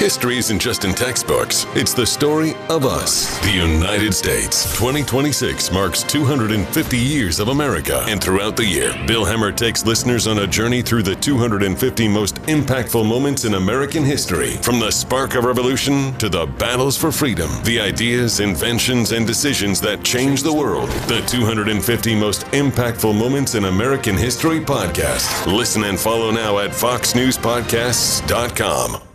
History isn't just in textbooks. It's the story of us. The United States. 2026 marks 250 years of America. And throughout the year, Bill Hemmer takes listeners on a journey through the 250 most impactful moments in American history. From the spark of revolution to the battles for freedom. The ideas, inventions, and decisions that changed the world. The 250 most impactful moments in American history podcast. Listen and follow now at foxnewspodcasts.com.